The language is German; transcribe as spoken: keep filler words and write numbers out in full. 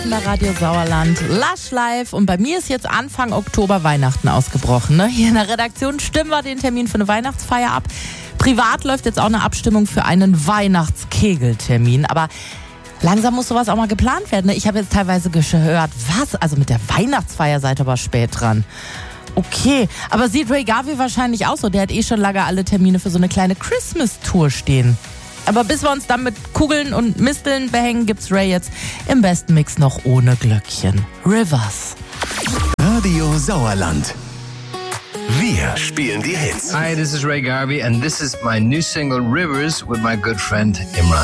Bei Radio Sauerland, Lush Live, und bei mir ist jetzt Anfang Oktober Weihnachten ausgebrochen. Ne? Hier in der Redaktion stimmen wir den Termin für eine Weihnachtsfeier ab. Privat läuft jetzt auch eine Abstimmung für einen Weihnachtskegeltermin, aber langsam muss sowas auch mal geplant werden. Ne? Ich habe jetzt teilweise gehört, was? Also mit der Weihnachtsfeier seid ihr aber spät dran. Okay, aber sieht Ray Garvey wahrscheinlich auch so. Der hat eh schon lange alle Termine für so eine kleine Christmas-Tour stehen. Aber bis wir uns dann mit Kugeln und Misteln behängen, gibt's Ray jetzt im besten Mix noch ohne Glöckchen. Rivers. Radio Sauerland. Wir spielen die Hits. Hi, this is Ray Garvey and this is my new single Rivers with my good friend Imran.